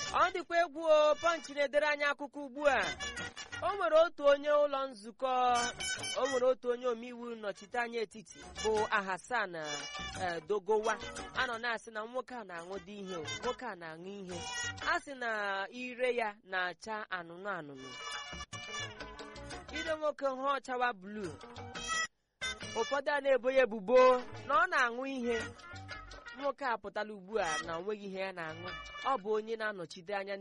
ọ dịkwa egwu o. Punch na-edere anyị akụkọ ugbu a. O nwere otu onye omeiwu nnọchiteanya etiti bụ Ahasan Dogowa anọ na-asị na nwoke a na-aṅụ dị ihe, nwoke a na-aṅụ ihe, a sị na ire ya na-acha anụnụ anụnụ, ire nwoke hụ ọchawa bluu. Ụfọdụ a na-ebo ya ebubo na ọ na-aṅụ ihe. Nwoke a pụtala ugbu a na onweghị ihe ya na-aṅụ, ọ bụ onye na-anọchite anya